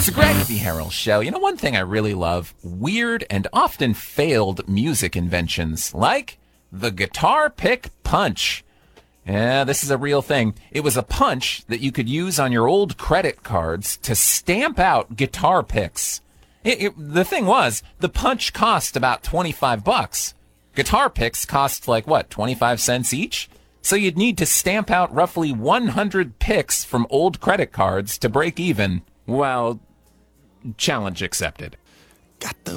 It's a Greg V. Harrell show. You know, one thing I really love? Weird and often failed music inventions, like the guitar pick punch. Yeah, this is a real thing. It was a punch that you could use on your old credit cards to stamp out guitar picks. The thing was, the punch cost about $25. Guitar picks cost like, 25 cents each? So you'd need to stamp out roughly 100 picks from old credit cards to break even. Well, challenge accepted. Got the